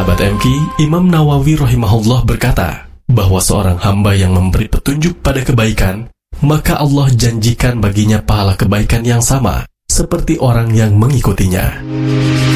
Sahabat MK, Imam Nawawi rahimahullah berkata bahwa seorang hamba yang memberi petunjuk pada kebaikan, maka Allah janjikan baginya pahala kebaikan yang sama seperti orang yang mengikutinya.